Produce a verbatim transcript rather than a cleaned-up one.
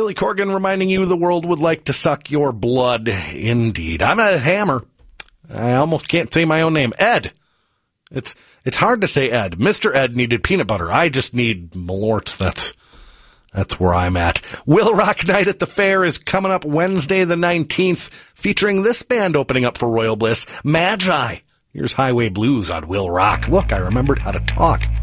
Billy Corgan reminding you the world would like to suck your blood. Indeed. I'm Ed Hammer. I almost can't say my own name. Ed. It's it's hard to say Ed. Mister Ed needed peanut butter. I just need Malort. That's that's where I'm at. Will Rock Night at the Fair is coming up Wednesday the nineteenth, featuring this band opening up for Royal Bliss, Magi. Here's Highway Blues on Will Rock. Look, I remembered how to talk.